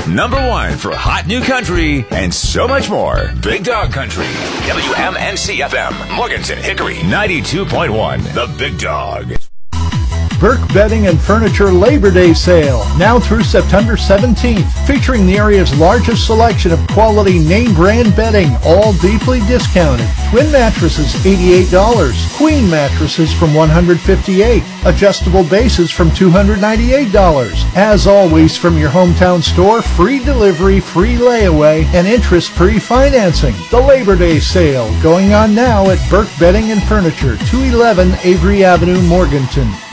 #1 for hot new country and so much more. Big Dog Country. WMNC FM, Morganton, Hickory, 92.1. The Big Dog. Burke Bedding and Furniture Labor Day Sale, now through September 17th, featuring the area's largest selection of quality name brand bedding, all deeply discounted. Twin mattresses, $88. Queen mattresses from $158. Adjustable bases from $298. As always, from your hometown store, free delivery, free layaway, and interest-free financing. The Labor Day Sale, going on now at Burke Bedding and Furniture, 211 Avery Avenue, Morganton.